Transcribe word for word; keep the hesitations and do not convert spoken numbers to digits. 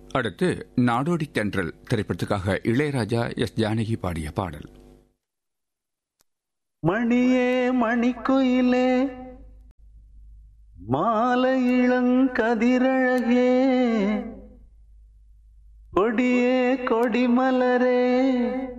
அடுத்து நாடோடி தென்றல் திரைப்படத்துக்காக இளையராஜா எஸ் ஜானகி பாடிய பாடல். மணியே மணிக்குயிலே மாலை இளங்கதிரழகே கொடியே கொடிமலரே